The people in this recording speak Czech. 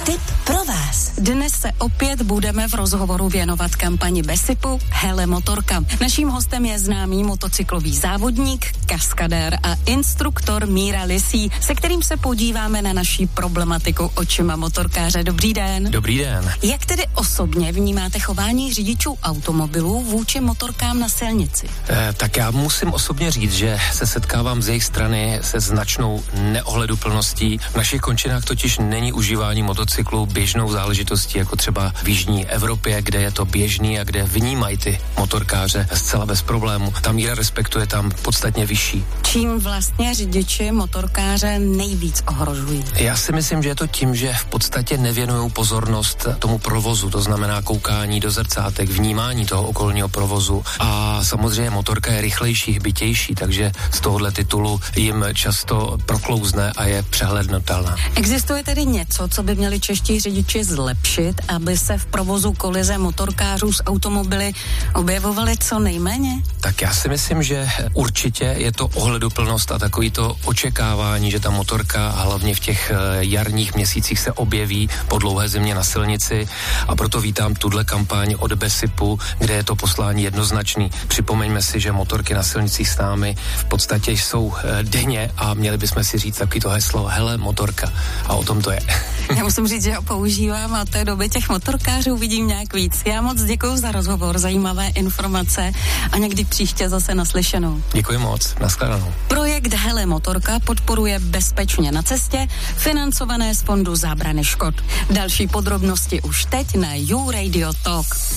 tip pro vás. Dnes se opět budeme v rozhovoru věnovat kampani BESIPu Hele motorka. Naším hostem je známý motocyklový závodník, kaskadér a instruktor Míra Lisý, se kterým se podíváme na naší problematiku očima motorkáře. Dobrý den. Dobrý den. Jak tedy osobně vnímáte chování řidičů automobilů vůči motorkám na silnici? Tak já musím osobně říct, že se setkávám z jejich strany se značnou neohleduplností. V našich končinách totiž není užívání motocyklu běžnou záležitostí, jako třeba v jižní Evropě, kde je to běžný a kde vnímají ty motorkáře zcela bez problému. Ta míra respektu je tam podstatně vyšší. Čím vlastně řidiči motorkáře nejvíc ohrožují? Já si myslím, že je to tím, že v podstatě nevěnují pozornost tomu provozu, to znamená koukání do zrcátek, vnímání toho okolního provozu. A samozřejmě motorka je rychlejší, hbitější, takže z tohohle titulu jim často proklouzne a je přehlédnutelná. Existuje tedy něco, co by měli čeští řidiči zlepšit, aby se v provozu kolize motorkářů s automobily objevovaly co nejméně? Tak já si myslím, že určitě je to ohleduplnost a takový to očekávání, že ta motorka hlavně v těch jarních měsících se objeví po dlouhé zimě na silnici, a proto vítám tuhle kampaň od BESIPu, kde je to poslání jednoznačný. Připomeňme si, že motorky na silnicích s námi v podstatě jsou denně a měli bychom si říct takový to heslo hele motorka, a o tom to je. Já musím říct, že ho používám a od té doby těch motorkářů vidím nějak víc. Já moc děkuju za rozhovor, zajímavé informace a někdy příště zase naslyšenou. Děkuji moc, nashledanou. Projekt Hele motorka podporuje Bezpečně na cestě, financované z Fondu zábrany škod. Další podrobnosti už teď na YouRadio Talk.